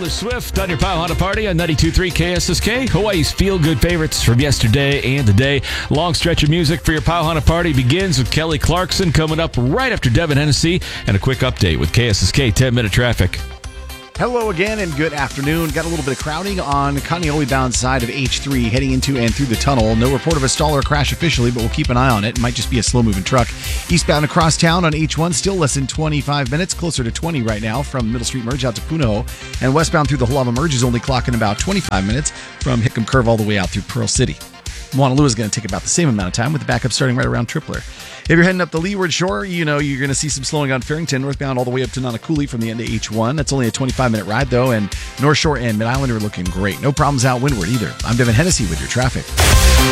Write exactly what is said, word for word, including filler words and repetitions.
Taylor Swift on your Pile Honda Party on ninety-two point three K S S K. Hawaii's feel-good favorites from yesterday and today. Long stretch of music for your Pile Honda Party begins with Kelly Clarkson coming up right after Devin Hennessy, and a quick update with K S S K ten-minute traffic. Hello again and good afternoon. Got a little bit of crowding on Kaneohe bound side of H three heading into and through the tunnel. No report of a stall or crash officially, but we'll keep an eye on it. It might just be a slow-moving truck. Eastbound across town on H one, still less than twenty-five minutes, closer to twenty right now from Middle Street Merge out to Punahou. And westbound through the Halawa Merge is only clocking about twenty-five minutes from Hickam Curve all the way out through Pearl City. Moanalua is going to take about the same amount of time with the backup starting right around Tripler. If you're heading up the Leeward Shore, you know you're going to see some slowing on Farrington, northbound all the way up to Nanakuli from the end of H one. That's only a twenty-five minute ride, though, and North Shore and Mid-Island are looking great. No problems out windward either. I'm Devin Hennessy with your traffic.